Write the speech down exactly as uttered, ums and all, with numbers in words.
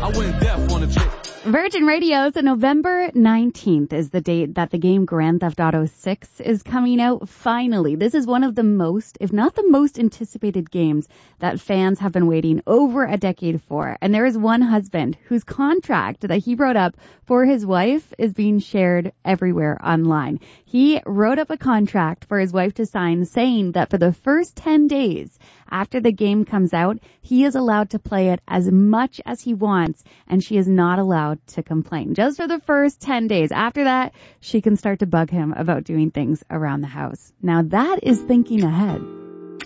I went deaf on a chick. Virgin Radio, so November nineteenth is the date that the game Grand Theft Auto six is coming out finally. This is one of the most, if not the most anticipated games that fans have been waiting over a decade for. And there is one husband whose contract that he wrote up for his wife is being shared everywhere online. He wrote up a contract for his wife to sign saying that for the first ten days after the game comes out, he is allowed to play it as much as he wants, and she is not allowed to complain. Just for the first ten days. After that, she can start to bug him about doing things around the house. Now that is thinking ahead.